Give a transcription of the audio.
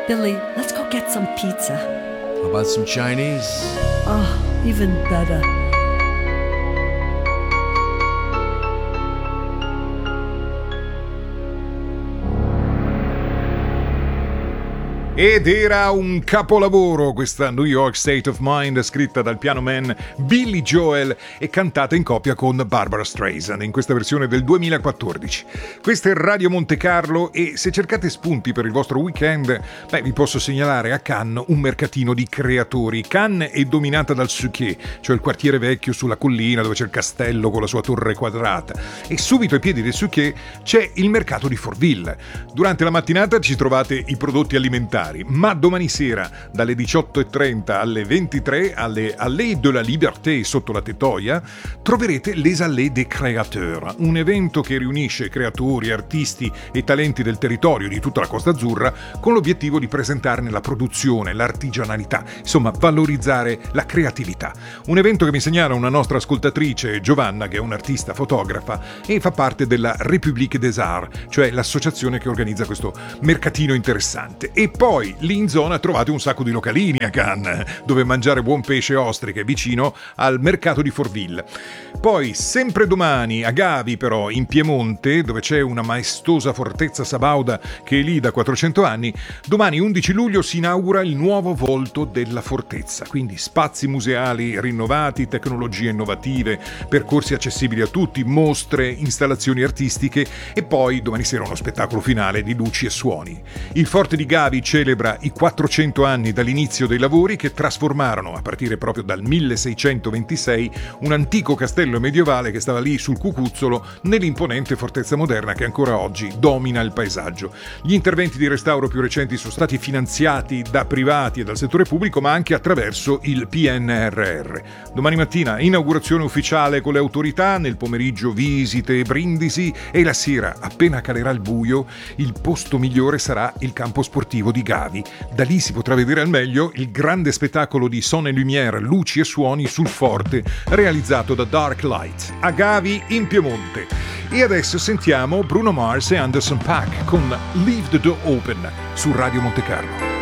Billy, let's go get some pizza. How about some Chinese? Oh, even better. Ed era un capolavoro questa New York State of Mind, scritta dal piano man Billy Joel e cantata in coppia con Barbara Streisand in questa versione del 2014. Questa è Radio Monte Carlo e se cercate spunti per il vostro weekend, vi posso segnalare a Cannes un mercatino di creatori. Cannes è dominata dal Suquet, cioè il quartiere vecchio sulla collina dove c'è il castello con la sua torre quadrata, e subito ai piedi del Suquet c'è il mercato di Fortville. Durante la mattinata ci trovate i prodotti alimentari, ma domani sera dalle 18:30 alle 23 alle Allées de la Liberté sotto la Tettoia troverete Les Allées des Créateurs, un evento che riunisce creatori, artisti e talenti del territorio di tutta la Costa Azzurra con l'obiettivo di presentarne la produzione, l'artigianalità, insomma valorizzare la creatività. Un evento che mi segnala una nostra ascoltatrice, Giovanna, che è un'artista fotografa e fa parte della République des Arts, cioè l'associazione che organizza questo mercatino interessante. E poi lì in zona trovate un sacco di localini a Cannes, dove mangiare buon pesce e ostriche vicino al mercato di Fortville. Poi, sempre domani, a Gavi però, in Piemonte, dove c'è una maestosa fortezza sabauda che è lì da 400 anni, domani 11 luglio si inaugura il nuovo volto della fortezza. Quindi spazi museali rinnovati, tecnologie innovative, percorsi accessibili a tutti, mostre, installazioni artistiche e poi domani sera uno spettacolo finale di luci e suoni. Il Forte di Gavi celebra i 400 anni dall'inizio dei lavori che trasformarono, a partire proprio dal 1626, un antico castello medievale che stava lì sul Cucuzzolo nell'imponente fortezza moderna che ancora oggi domina il paesaggio. Gli interventi di restauro più recenti sono stati finanziati da privati e dal settore pubblico, ma anche attraverso il PNRR. Domani mattina inaugurazione ufficiale con le autorità, nel pomeriggio visite e brindisi e la sera, appena calerà il buio, il posto migliore sarà il campo sportivo di Gavi. Da lì si potrà vedere al meglio il grande spettacolo di son et lumière, luci e suoni sul forte, realizzato da Dark Light, a Gavi in Piemonte. E adesso sentiamo Bruno Mars e Anderson .Paak con Leave the Door Open su Radio Monte Carlo.